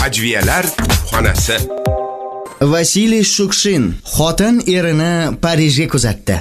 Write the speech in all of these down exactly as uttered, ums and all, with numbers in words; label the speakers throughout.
Speaker 1: Hajviyalar xonasi.
Speaker 2: Vasiliy Shukshin xotin erini Parijga kuzatdi.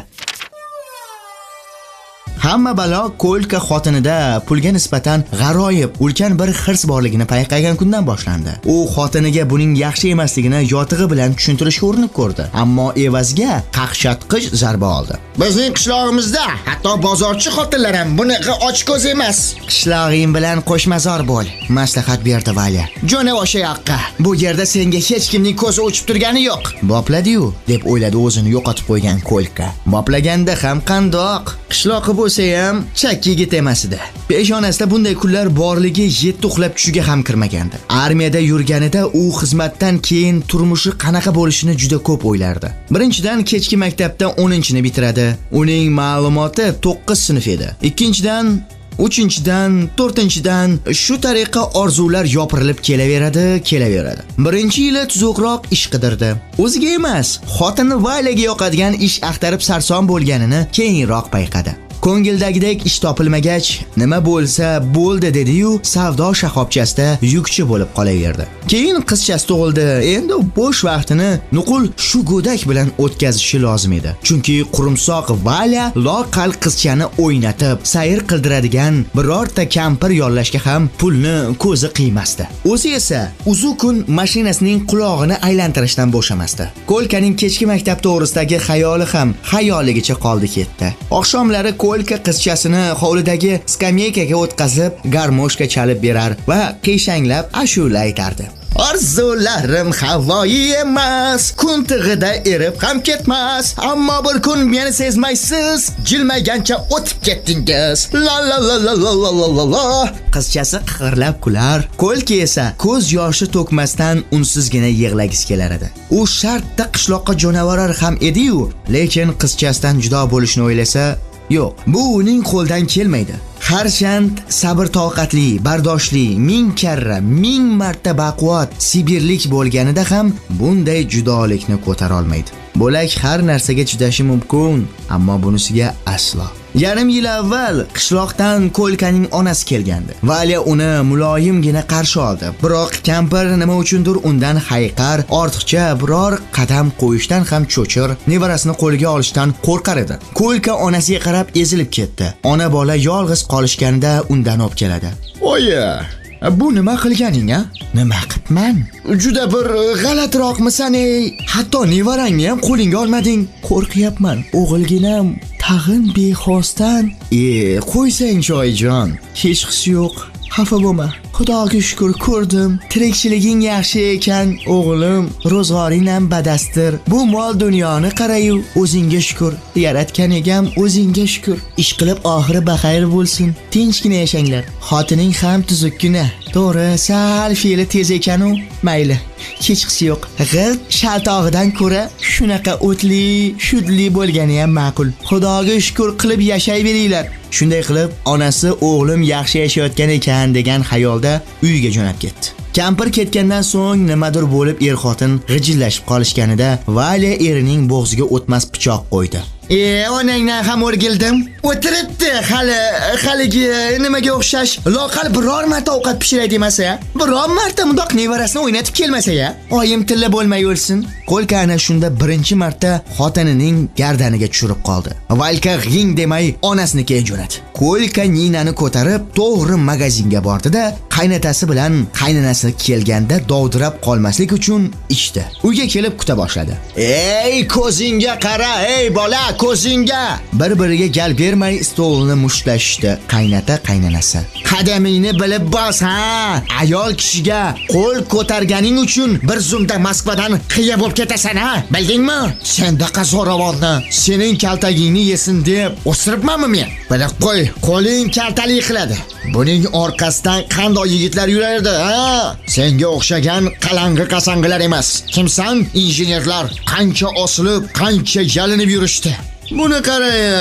Speaker 2: Hamma balo Kolka xotinida pulga nisbatan g'aroyib, ulkan bir hirs borligini payqagan kundan boshlandi. U xotiniga buning yaxshi emasligini yotig'i bilan tushuntirishga urinib ko'rdi, ammo evaziga qaqshatqich zarba oldi.
Speaker 3: Bizning qishlog'imizda hatto bozorchi xotinlar ham bunaqa ochko'z emas.
Speaker 2: Qishlog'ing bilan qo'shmazor bo'l, maslahat berdi Valya.
Speaker 3: Jo'na o'sha yoqqa. Bu yerda senga hech kimning ko'zi o'chib turgani yo'q.
Speaker 2: Bopladi-yu, deb o'yladi o'zini yo'qotib qo'ygan Kolka. Boplaganda ham qandoq? Qishloqi bo'lsa ham chakki yigit emas edi. Peshonasida bunday kunlar borligi yetti uxlab tushiga ham kirmagandi. Armiyada yurganida u xizmatdan keyin turmushi qanaqa bo'lishini juda ko'p o'ylardi. Birinchidan, kechki maktabda o'ninchini bitiradi. Uning ma'lumoti to'qqiz sinf edi. Ikkinchidan, uchinchidan, to'rtinchidan shu tariqa orzular yopirilib kelaveradi, kelaveradi. Birinchi yili tuzuqroq ish qidirdi. O'ziga emas, xotini Valyaga yoqadigan ish axtarib sarson bo'lganini keyinroq payqadi. Ko'ngildagidek ish topilmagach, nima bo'lsa bo'ldi dedi-yu, savdo shahobchasida yukchi bo'lib qolaverdi. Keyin qizchasi tug'ildi. Endi bo'sh vaqtini nuqul shu go'dak bilan o'tkazishi lozim edi. Chunki qurumsoq Valya loqal qizchani o'ynatib, sayr qildiradigan birorta kampir yollashga ham pulni ko'zi qiymasdi. O'zi esa uzun mashinasining qulog'ini aylantirishdan bo'shamasdi. Kolkaning kechki maktab to'g'risidagi xayoli ham xayoligicha qoldi ketdi. Oqshomlari Kolka qizchasini hovlidagi skameykaga o'tkazib, garmoshka chalib berar va qiyşanglab ashula aytardi.
Speaker 3: Orzularim havoyi emas, kun tig'ida erib ham ketmas, ammo bir kun meni sezmaysiz, jilmagancha o'tib ketdingiz. La la la la la la la la.
Speaker 2: Qizchasi qiqirlab kular, Kolka esa ko'z yoshi to'kmasdan unsizgina yig'lagisi kelar edi. U shartda qishloqqa jo'navorar ham edi-yu, lekin qizchasidan judo bo'lishni o'ylasa, yo'q, bu uning qo'ldan kelmaydi. Harchand sabr toqatli, bardoshli, ming karra, ming marta baquvvat sibirlik bo'lganida ham bunday judolikni ko'tara olmaydi. Bo'lak har narsaga chidashi mumkin, ammo bunisiga aslo. Yarim yil avval qishloqdan Kolkaning onasi kelgandi. Valya uni muloyimgina qarshi oldi. Biroq kampir nima uchundir undan hayiqar, ortiqcha biror qadam qo'yishdan ham cho'chir, nevarasini qo'liga olishdan qo'rqar edi. Kolka onasiga qarab ezilib ketdi. Ona bola yolg'iz qolishganida undan o'pkaladi.
Speaker 3: Oyi, bu nima qilganing, a?
Speaker 2: Nima qilibman?
Speaker 3: Juda bir g'alatiroqmisan ey.
Speaker 2: Hatto nevarangni ham qo'lingga olmading. Qo'rqyapman, o'g'ilginam tag'in bexosdan. E, qo'ysang-chi oyijon. Hech his yo'q. Xafa bo'lma. Xudoga shukr ko'rdim. Tirikchiliging yaxshi ekan, o'g'lim. Ro'zg'oring ham badastir. Bu mol dunyoni qarayu, o'zingga shukr. Yaratgan egam o'zingga shukr. Ish qilib oxiri baxayr bo'lsin. Tinchgina yashanglar. Xotining ham tuzukkina. To'g'ri, sal fe'li tez ekan-u, mayli. Hech qisi yo'q. G'ilt shaltog'idan ko'ra shunaqa o'tli, shudli bo'lgani ham ma'qul. Xudoga shukr qilib yashayveringlar. Shunday qilib, onasi o'g'lim yaxshi yashayotgan ekan degan xayolda uyiga jo'nab ketdi. Kampir ketgandan so'ng nimadir bo'lib er-xotin g'ijillashib qolishganida Valya erining bo'g'ziga o'tmas pichoq qo'ydi.
Speaker 3: E, onangdan ham o'rgildim. O'tiribdi hali, haligi nimaga o'xshash, loqal biror marta ovqat pishiray demasa, biror marta mundoq nevarasini o'ynatib kelmasa-ya, oyim tilla bo'lmay o'lsin. Kolka ana shunda birinchi marta xotinining gardaniga tushirib qoldi. Valka g'ing demay onasinikiga jo'nadi. Kolka Ninani ko'tarib to'g'ri magazinga bordi-da, qaynatasi bilan qaynanasi kelganda dovdirab qolmaslik uchun ichdi. Uyga kelib kuta boshladi. Ey, ko'zingga qara, ey bola, ko'zingga. Bir-biriga gal bermay stolni mushtlashdi qaynata qaynanasi. Qadamingni bilib bos, ha. Ayol kishiga qo'l ko'targaning uchun bir zumda Moskvadan qiya bo'lib ketasan, ha. Bildingmi? Sendaqa zo'ravonni sening kaltagingni yesin deb o'stiribmanmi men? Bila qo'y, qo'ling kaltalik qiladi. Buning orqasidan qanday yigitlar yurardi, ha? Senga o'xshagan qalang'i qasangilar emas. Kimsan? Injenerlar qancha osilib, qancha yalinib yurishdi. Buni qara-ya.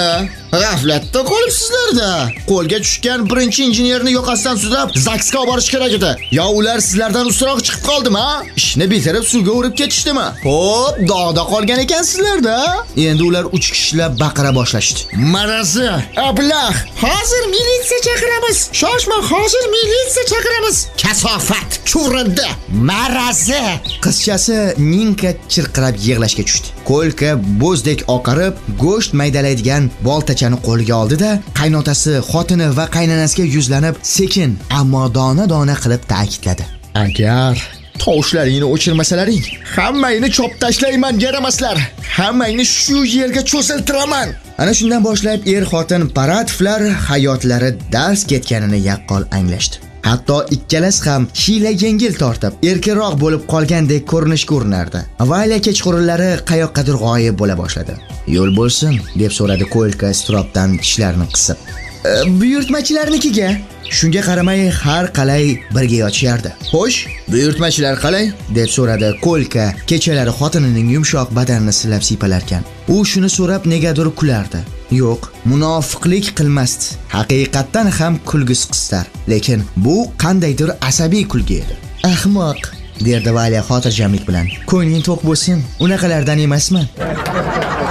Speaker 3: G'aflatda qolibsizlar-da. Qo'lga tushgan birinchi injenerni yoqasidan sudab zaksga olib borish kerak edi. Yo ular sizlardan ustroq chiqib qoldimi, ha? Ishni bitirib suvga urib ketishdimi? Xo'p, dog'da qolgan ekansizlar-da. Endi ular uch kishilab baqira boshlashdi. Marazi, ablah, hozir militsiya chaqiramiz. Shoshma, hozir militsiya chaqiramiz. Kasofat, chuvrindi, marazi. Qizchasi Ninka chirqirab yig'lashga tushdi. Ko'lka bo'zdek oqarib, go'sht maydalaydigan boltachani qo'liga oldi-da, qaynotasi, xotini va qaynanasiga yuzlanib, sekin, ammo dona-dona qilib ta'kidladi. Agar tovushlaringni o'chirmasalaring, hammangni chop tashlayman, yaramaslar. Hammangni shu yerga cho'ziltiraman. Ana shundan boshlab er-xotin Paratovlar hayotlari dars ketganini yaqqol anglashdi. Hatto ikkalasi ham hiyla yengil tortib, erkinroq bo'lib qolgandek ko'rinish ko'rinardi. Vayla kechqurunlari qayoqqadir g'oyib bo'la boshladi. "Yo'l bo'lsin", deb so'radi Ko'lka strobdan tishlarini qisib. E, buyurtmachilarnikiga. Shunga qaramay har qalay birga yotishardi. "Xo'sh, buyurtmachilar qalay?" deb so'radi Ko'lka kechalari xotinining yumshoq badanini silab siypalarkan. U shuni so'rab negadir kulardi. Yo'q, munofiqlik qilmasdi. Haqiqatdan ham kulgisi qistar, lekin bu qandaydir asabiy kulgi edi. "Ahmoq", derdi Valiya xotirjamlik bilan. "Ko'ngling to'q bo'lsin, unaqalardan emasman."